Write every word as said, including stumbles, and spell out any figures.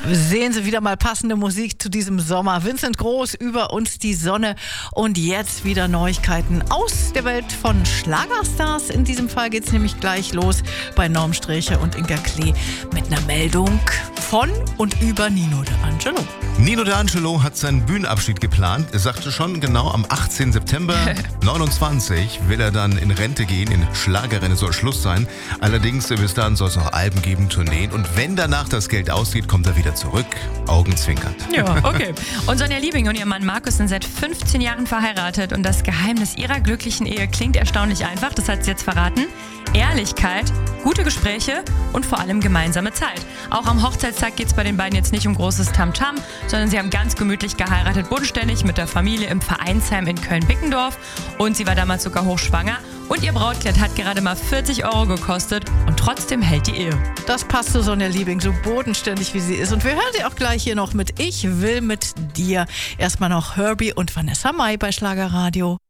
Sehen Sie wieder mal passende Musik zu diesem Sommer. Vincent Groß, über uns die Sonne. Und jetzt wieder Neuigkeiten aus der Welt von Schlagerstars. In diesem Fall geht es nämlich gleich los bei Norm Strächer und Inga Klee mit einer Meldung von und über Nino D'Angelo. Nino D'Angelo hat seinen Bühnenabschied geplant. Er sagte schon, genau am achtzehnten September neunundzwanzig will er dann in Rente gehen. In Schlagerrennen soll Schluss sein. Allerdings bis dahin soll es noch Alben geben, Tourneen. Und wenn danach das Geld ausgeht, kommt er wieder zurück. Augenzwinkernd. Ja, okay. Und Sonja Liebing und ihr Mann Markus sind seit fünfzehn Jahren verheiratet. Und das Geheimnis ihrer glücklichen Ehe klingt erstaunlich einfach. Das hat sie jetzt verraten. Ehrlichkeit, gute Gespräche und vor allem gemeinsame Zeit. Auch am Hochzeitstag geht es bei den beiden jetzt nicht um großes Tamtam, sondern sie haben ganz gemütlich geheiratet, bodenständig mit der Familie im Vereinsheim in Köln-Bickendorf. Und sie war damals sogar hochschwanger. Und ihr Brautkleid hat gerade mal vierzig Euro gekostet und trotzdem hält die Ehe. Das passt zu Sonja Liebing, so bodenständig wie sie ist. Und wir hören sie auch gleich hier noch mit Ich will mit dir. Erstmal noch Herbie und Vanessa Mai bei Schlagerradio.